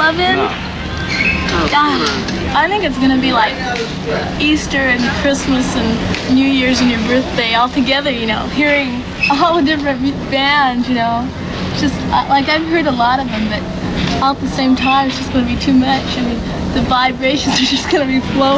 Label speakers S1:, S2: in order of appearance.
S1: loving?
S2: No.
S1: I think it's gonna be like Easter and Christmas and New Year's and your birthday all together, you know, hearing all the different bands, you know. Just like I've heard a lot of them, but all at the same time it's just gonna be too much. I mean, the vibrations are just gonna be flowing.